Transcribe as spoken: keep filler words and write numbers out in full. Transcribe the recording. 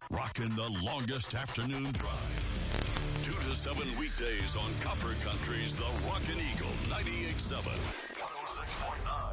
Rocking the longest afternoon drive. Two to seven weekdays on Copper Country's The Rockin' Eagle ninety-eight point seven. one oh six point nine.